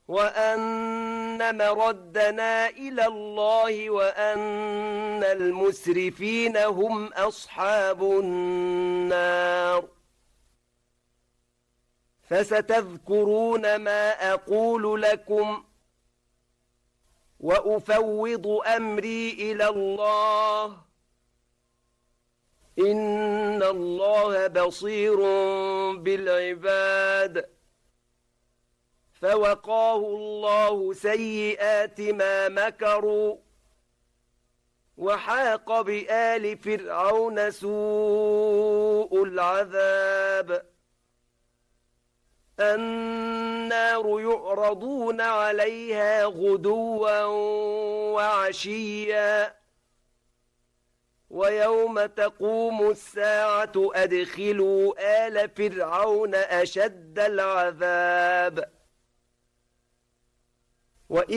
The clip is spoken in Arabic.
وأن مردنا إلى الله وأن المسرفين هم أصحاب النار فستذكرون ما أقول لكم وأفوض أمري إلى الله إن الله بصير بالعباد فوقاه الله سيئات ما مكروا وحاق بآل فرعون سوء العذاب النار يعرضون عليها غدوا وعشيا ويوم تقوم الساعة أدخلوا آل فرعون أشد العذاب